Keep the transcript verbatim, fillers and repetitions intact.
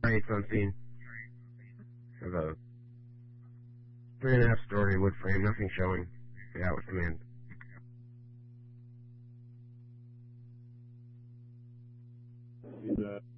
It's on scene. Of a three and a half story wood frame, nothing showing. Yeah, with command. He's, uh,